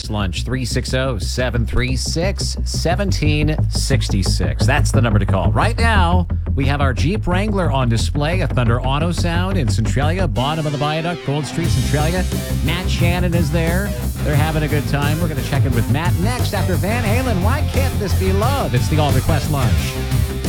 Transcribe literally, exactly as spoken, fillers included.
Request Lunch, three six zero, seven three six, one seven six six. That's the number to call. Right now, we have our Jeep Wrangler on display at Thunder Auto Sound in Centralia, bottom of the viaduct, Gold Street, Centralia. Matt Shannon is there. They're having a good time. We're going to check in with Matt next after Van Halen. Why can't this be love? It's the All Request Lunch.